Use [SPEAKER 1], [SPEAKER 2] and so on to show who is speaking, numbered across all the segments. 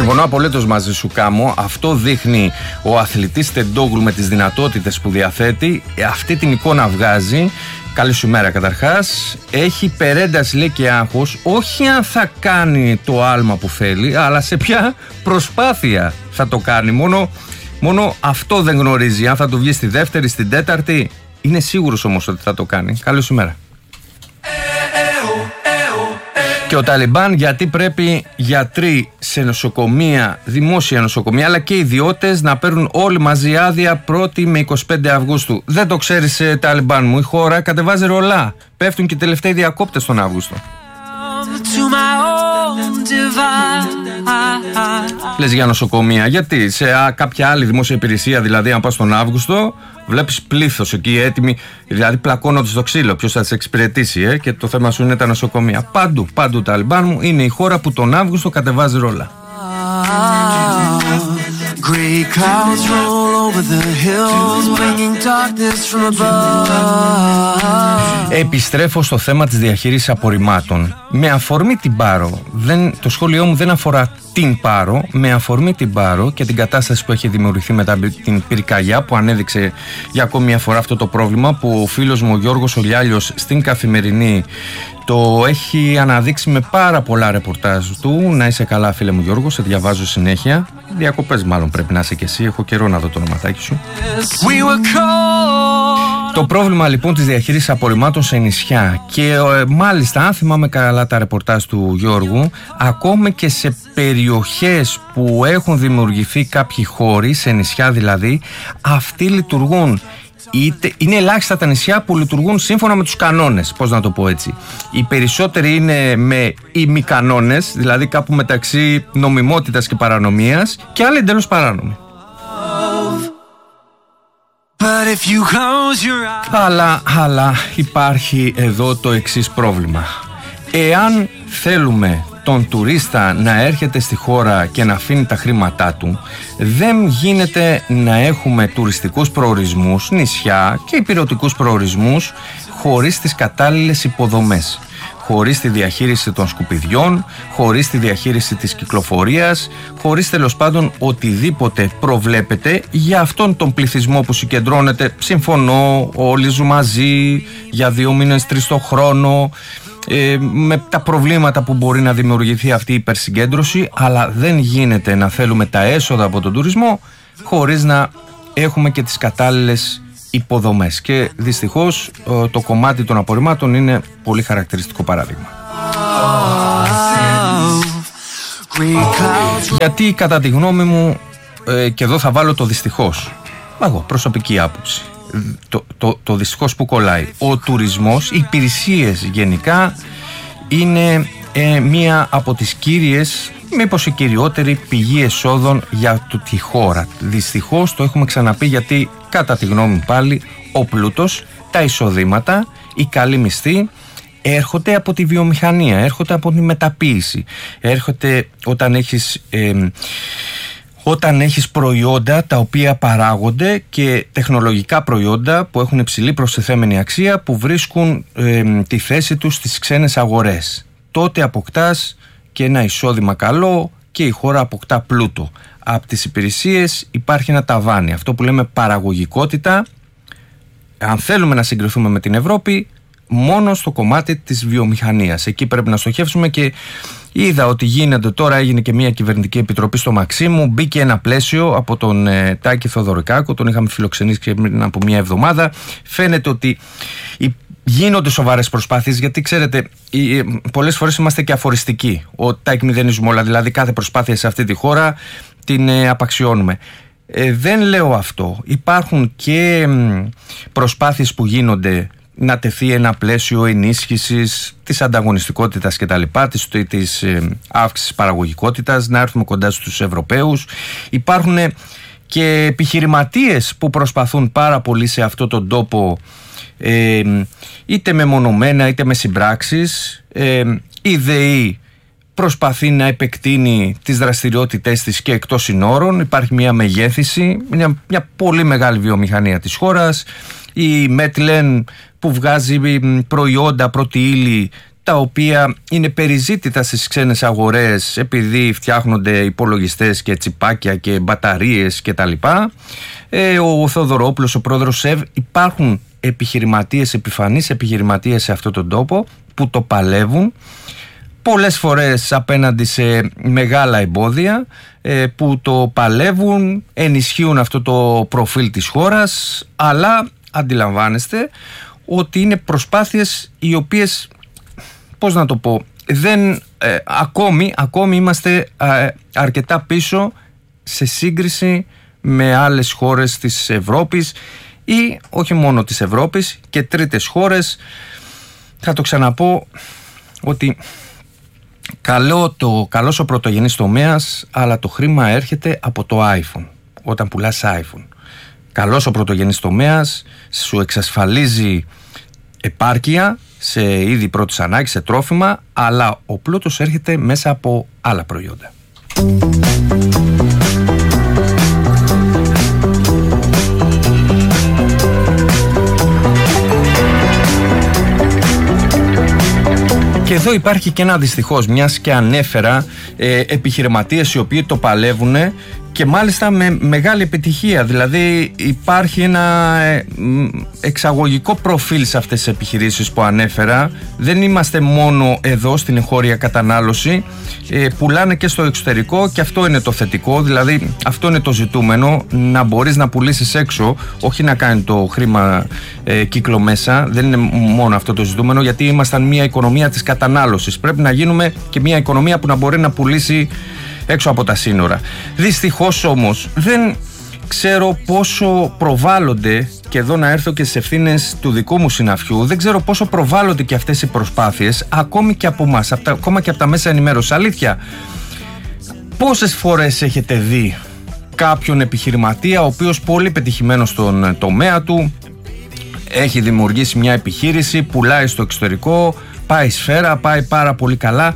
[SPEAKER 1] Συμφωνώ απολύτως μαζί σου, Κάμο. Αυτό δείχνει ο αθλητής Τεντόγλου με τις δυνατότητες που διαθέτει. Αυτή την εικόνα βγάζει. Καλή σου μέρα καταρχάς. Έχει περένταση, λέει, και άγχος, όχι αν θα κάνει το άλμα που θέλει, αλλά σε ποια προσπάθεια θα το κάνει. Μόνο αυτό δεν γνωρίζει. Αν θα του βγει στη δεύτερη, στην τέταρτη. Είναι σίγουρος όμως ότι θα το κάνει. Καλή σου μέρα. Και ο Ταλιμπάν, γιατί πρέπει γιατροί σε νοσοκομεία, δημόσια νοσοκομεία, αλλά και ιδιώτες να παίρνουν όλοι μαζί άδεια 1η με 25 Αυγούστου. Δεν το ξέρεις, Ταλιμπάν μου, η χώρα κατεβάζει ρολά. Πέφτουν και οι τελευταίοι διακόπτες τον Αύγουστο. Λες για νοσοκομεία, γιατί σε κάποια άλλη δημόσια υπηρεσία, δηλαδή αν πας τον Αύγουστο, βλέπεις πλήθος εκεί έτοιμοι, δηλαδή πλακώνονται στο ξύλο, ποιος θα τις εξυπηρετήσει, και το θέμα σου είναι τα νοσοκομεία. Παντού Ταλιμπάν μου, είναι η χώρα που τον Αύγουστο κατεβάζει ρόλα. Επιστρέφω στο θέμα της διαχείρισης απορριμμάτων. Με αφορμή την Πάρο, το σχόλιο μου δεν αφορά την Πάρο, με αφορμή την Πάρο και την κατάσταση που έχει δημιουργηθεί μετά την πυρκαγιά, που ανέδειξε για ακόμη μια φορά αυτό το πρόβλημα, που ο φίλος μου ο Γιώργος Ολιάλιος στην Καθημερινή το έχει αναδείξει με πάρα πολλά ρεπορτάζ του. Να είσαι καλά, φίλε μου Γιώργο, σε διαβάζω συνέχεια. Διακοπές μάλλον πρέπει να είσαι και εσύ, έχω καιρό να δω το ονοματάκι σου. Το πρόβλημα λοιπόν της διαχείρισης απορριμμάτων σε νησιά, και μάλιστα αν θυμάμαι καλά τα ρεπορτάζ του Γιώργου, ακόμη και σε περιοχές που έχουν δημιουργηθεί κάποιοι χώροι, σε νησιά δηλαδή, αυτοί λειτουργούν. Είναι ελάχιστα τα νησιά που λειτουργούν σύμφωνα με τους κανόνες, πώς να το πω έτσι. Οι περισσότεροι είναι με ημικανόνες, δηλαδή κάπου μεταξύ νομιμότητας και παρανομίας, και άλλοι εντελώς παράνομοι. Αλλά υπάρχει εδώ το εξής πρόβλημα. Εάν θέλουμε τον τουρίστα να έρχεται στη χώρα και να αφήνει τα χρήματά του, δεν γίνεται να έχουμε τουριστικούς προορισμούς, νησιά και υπηρετικούς προορισμούς χωρίς τις κατάλληλες υποδομές, χωρίς τη διαχείριση των σκουπιδιών, χωρίς τη διαχείριση της κυκλοφορίας, χωρίς τέλος πάντων οτιδήποτε προβλέπεται για αυτόν τον πληθυσμό που συγκεντρώνεται. Συμφωνώ, όλοι ζουν μαζί για 2 μήνες, 3 το χρόνο, με τα προβλήματα που μπορεί να δημιουργηθεί αυτή η υπερσυγκέντρωση, αλλά δεν γίνεται να θέλουμε τα έσοδα από τον τουρισμό χωρίς να έχουμε και τις κατάλληλες υποδομές. Και δυστυχώς το κομμάτι των απορριμμάτων είναι πολύ χαρακτηριστικό παράδειγμα. Γιατί κατά τη γνώμη μου, και εδώ θα βάλω το δυστυχώς, εγώ προσωπική άποψη, το δυστυχώς που κολλάει, ο τουρισμός, οι υπηρεσίες γενικά είναι μία από τις κύριες, μήπως η κυριότερη πηγή εσόδων για τη χώρα. Δυστυχώς το έχουμε ξαναπεί, γιατί κατά τη γνώμη μου πάλι ο πλούτος, τα εισοδήματα, η καλή μισθή έρχονται από τη βιομηχανία, έρχονται από τη μεταποίηση, έρχονται όταν έχεις προϊόντα τα οποία παράγονται και τεχνολογικά προϊόντα που έχουν υψηλή προστιθέμενη αξία, που βρίσκουν τη θέση τους στις ξένες αγορές. Τότε αποκτάς και ένα εισόδημα καλό και η χώρα αποκτά πλούτο. Από τις υπηρεσίες υπάρχει ένα ταβάνι, αυτό που λέμε παραγωγικότητα. Αν θέλουμε να συγκριθούμε με την Ευρώπη, μόνο στο κομμάτι της βιομηχανίας, εκεί πρέπει να στοχεύσουμε. Και είδα ότι γίνεται τώρα, έγινε και μια κυβερνητική επιτροπή στο Μαξίμου, μπήκε ένα πλαίσιο από τον Τάκη Θοδωρικάκο, τον είχαμε φιλοξενήσει και πριν από μια εβδομάδα. Φαίνεται ότι γίνονται σοβαρές προσπάθειες, γιατί ξέρετε, πολλές φορές είμαστε και αφοριστικοί, ότι τα εκμηδενίζουμε όλα, δηλαδή κάθε προσπάθεια σε αυτή τη χώρα την απαξιώνουμε. Δεν λέω αυτό. Υπάρχουν και προσπάθειες που γίνονται να τεθεί ένα πλαίσιο ενίσχυσης της ανταγωνιστικότητας και τα λοιπά, της αύξησης παραγωγικότητας, να έρθουμε κοντά στους Ευρωπαίους. Υπάρχουν και επιχειρηματίες που προσπαθούν πάρα πολύ σε αυτόν τον τόπο, είτε μεμονωμένα είτε με συμπράξεις. Η ΔΕΗ προσπαθεί να επεκτείνει τις δραστηριότητες της και εκτός συνόρων. Υπάρχει μια μεγέθυνση, μια πολύ μεγάλη βιομηχανία της χώρας. Η Μέτλεν που βγάζει προϊόντα, πρώτη ύλη, τα οποία είναι περιζήτητα στις ξένες αγορές επειδή φτιάχνονται υπολογιστές και τσιπάκια και μπαταρίες κτλ. Ο Θοδωρόπουλος, ο πρόεδρος ΣΕΒ, υπάρχουν επιχειρηματίες, επιφανείς επιχειρηματίες σε αυτόν τον τόπο που το παλεύουν πολλές φορές απέναντι σε μεγάλα εμπόδια, που το παλεύουν, ενισχύουν αυτό το προφίλ της χώρας, αλλά αντιλαμβάνεστε ότι είναι προσπάθειες οι οποίες, πώς να το πω, ακόμη είμαστε αρκετά πίσω σε σύγκριση με άλλες χώρες της Ευρώπης ή όχι μόνο της Ευρώπης και τρίτες χώρες. Θα το ξαναπώ ότι καλός ο πρωτογενής τομέας, αλλά το χρήμα έρχεται από το iPhone, όταν πουλάς iPhone. Καλός ο πρωτογενής τομέας, σου εξασφαλίζει επάρκεια σε είδη πρώτης ανάγκης, σε τρόφιμα, αλλά ο πλούτος έρχεται μέσα από άλλα προϊόντα. Και εδώ υπάρχει και ένα δυστυχώς, μιας και ανέφερα επιχειρηματίες οι οποίοι το παλεύουν και μάλιστα με μεγάλη επιτυχία. Δηλαδή υπάρχει ένα εξαγωγικό προφίλ σε αυτές τις επιχειρήσεις που ανέφερα. Δεν είμαστε μόνο εδώ στην εγχώρια κατανάλωση, πουλάνε και στο εξωτερικό και αυτό είναι το θετικό. Δηλαδή αυτό είναι το ζητούμενο, να μπορείς να πουλήσεις έξω, όχι να κάνει το χρήμα κύκλο μέσα. Δεν είναι μόνο αυτό το ζητούμενο, γιατί ήμασταν μια οικονομία της κατανάλωσης. Πρέπει να γίνουμε και μια οικονομία που να μπορεί να πουλήσει έξω από τα σύνορα. Δυστυχώς όμως δεν ξέρω πόσο προβάλλονται, και εδώ να έρθω και στις ευθύνες του δικού μου συναφιού, δεν ξέρω πόσο προβάλλονται και αυτές οι προσπάθειες ακόμη και από εμάς, ακόμα και από τα μέσα ενημέρωσης. Αλήθεια, πόσες φορές έχετε δει κάποιον επιχειρηματία ο οποίος πολύ πετυχημένος στον τομέα του, έχει δημιουργήσει μια επιχείρηση, πουλάει στο εξωτερικό, πάει σφαίρα, πάει πάρα πολύ καλά,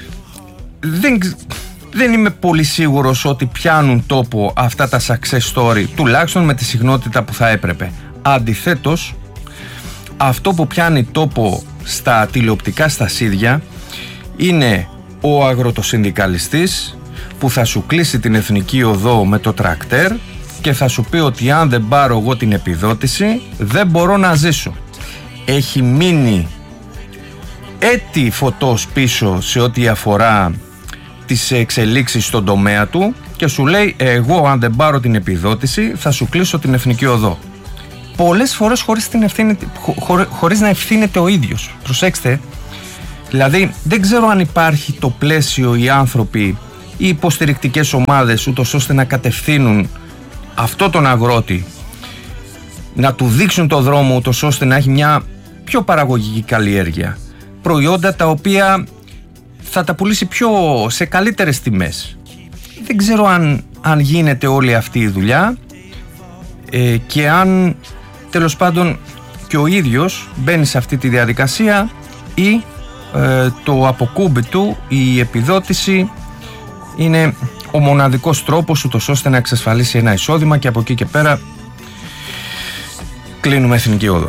[SPEAKER 1] δεν είμαι πολύ σίγουρος ότι πιάνουν τόπο αυτά τα success story, τουλάχιστον με τη συχνότητα που θα έπρεπε. Αντιθέτως, αυτό που πιάνει τόπο στα τηλεοπτικά στασίδια είναι ο αγροτοσυνδικαλιστής που θα σου κλείσει την εθνική οδό με το τρακτέρ και θα σου πει ότι αν δεν πάρω εγώ την επιδότηση δεν μπορώ να ζήσω. Έχει μείνει έτη φωτός πίσω σε ό,τι αφορά τις εξελίξεις στον τομέα του και σου λέει εγώ αν δεν πάρω την επιδότηση θα σου κλείσω την εθνική οδό. Πολλές φορές χωρίς να ευθύνεται ο ίδιος. Προσέξτε, δηλαδή δεν ξέρω αν υπάρχει το πλαίσιο, οι άνθρωποι, οι υποστηρικτικές ομάδες ούτως ώστε να κατευθύνουν αυτό τον αγρότη, να του δείξουν το δρόμο ούτως ώστε να έχει μια πιο παραγωγική καλλιέργεια, προϊόντα τα οποία θα τα πουλήσει σε καλύτερες τιμές. Δεν ξέρω αν γίνεται όλη αυτή η δουλειά και αν τέλος πάντων και ο ίδιος μπαίνει σε αυτή τη διαδικασία ή το αποκούμπι του, η επιδότηση είναι ο μοναδικός τρόπος ούτως ώστε να εξασφαλίσει ένα εισόδημα και από εκεί και πέρα κλείνουμε εθνική οδό.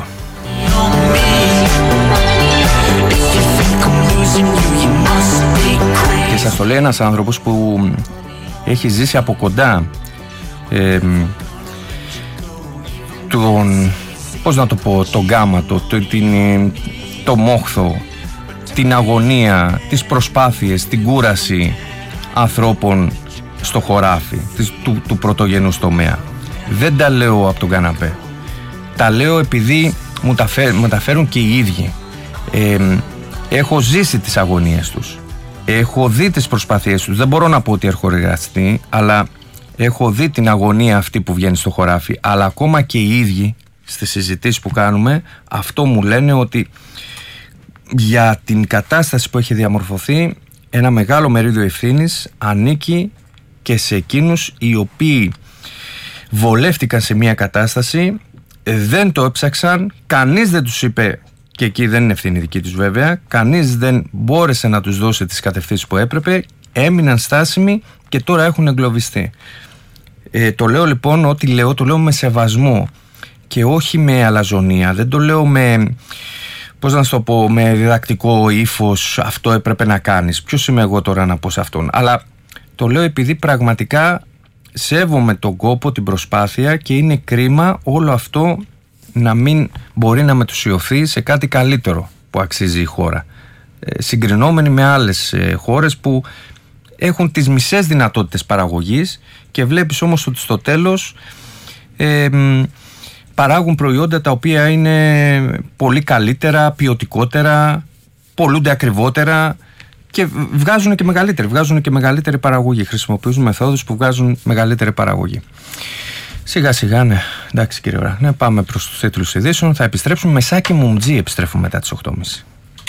[SPEAKER 1] Και σας το λέει ένας άνθρωπος που έχει ζήσει από κοντά τον γάματο, το μόχθο, την αγωνία, τις προσπάθειες, την κούραση ανθρώπων στο χωράφι του πρωτογενούς τομέα. Δεν τα λέω από τον καναπέ. Τα λέω επειδή μου τα φέρουν και οι ίδιοι. Έχω ζήσει τις αγωνίες τους. Έχω δει τις προσπάθειές τους. Δεν μπορώ να πω ότι έχω εργαστεί, αλλά έχω δει την αγωνία αυτή που βγαίνει στο χωράφι. Αλλά ακόμα και οι ίδιοι στις συζητήσεις που κάνουμε, αυτό μου λένε ότι για την κατάσταση που έχει διαμορφωθεί, ένα μεγάλο μερίδιο ευθύνης ανήκει και σε εκείνους οι οποίοι βολεύτηκαν σε μια κατάσταση, δεν το έψαξαν, κανείς δεν τους είπε, και εκεί δεν είναι ευθύνη δική τους βέβαια, κανείς δεν μπόρεσε να τους δώσει τις κατευθύνσεις που έπρεπε, έμειναν στάσιμοι και τώρα έχουν εγκλωβιστεί. Το λέω λοιπόν το λέω με σεβασμό και όχι με αλαζονία, δεν το λέω με πώς να σου το πω, με διδακτικό ύφος, αυτό έπρεπε να κάνεις. Ποιος είμαι εγώ τώρα να πω σε αυτόν? Αλλά το λέω επειδή πραγματικά σέβομαι τον κόπο, την προσπάθεια, και είναι κρίμα όλο αυτό να μην μπορεί να μετουσιωθεί σε κάτι καλύτερο που αξίζει η χώρα, συγκρινόμενοι με άλλες χώρες που έχουν τις μισές δυνατότητες παραγωγής, και βλέπεις όμως ότι στο τέλος παράγουν προϊόντα τα οποία είναι πολύ καλύτερα, ποιοτικότερα, πολλούνται ακριβότερα και βγάζουν και μεγαλύτερη παραγωγή. Χρησιμοποιούν μεθόδους που βγάζουν μεγαλύτερη παραγωγή. Σιγά σιγά, ναι. Εντάξει κύριε Βράχνε, πάμε προς τους τίτλους ειδήσεων. Θα επιστρέψουμε με Σάκη Μουμτζή, επιστρέφουμε μετά τις 8.30.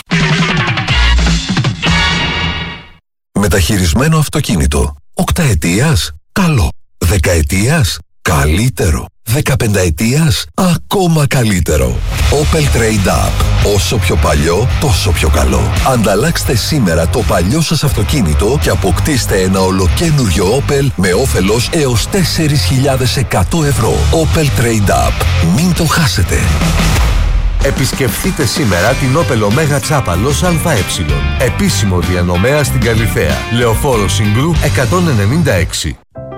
[SPEAKER 2] Μεταχειρισμένο αυτοκίνητο. 8 ετίας? Καλό. 10 ετίας? Καλύτερο. 15 ετίας? Ακόμα καλύτερο. Opel Trade Up. Όσο πιο παλιό, τόσο πιο καλό. Ανταλλάξτε σήμερα το παλιό σας αυτοκίνητο και αποκτήστε ένα ολοκένουργιο Opel με όφελος έως 4.100 ευρώ. Opel Trade Up. Μην το χάσετε.
[SPEAKER 3] Επισκεφτείτε σήμερα την Opel Omega Τσάπαλος ΑΕ. Επίσημο διανομέα στην Καλιθέα. Λεωφόρο Συγκρού 196.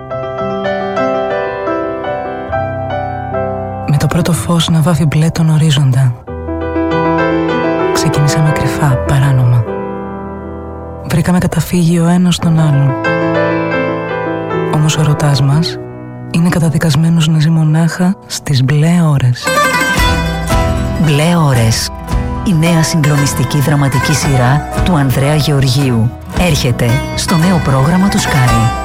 [SPEAKER 4] Με το πρώτο φως να βάφει μπλε τον ορίζοντα, ξεκινήσαμε κρυφά, παράνομα. Βρήκαμε καταφύγιο ο ένας στον άλλον. Όμως ο ερωτάς μας είναι καταδικασμένος να ζει μονάχα στις μπλε ώρες.
[SPEAKER 5] Μπλε ώρες. Η νέα συγκλονιστική δραματική σειρά του Ανδρέα Γεωργίου έρχεται στο νέο πρόγραμμα του Sky.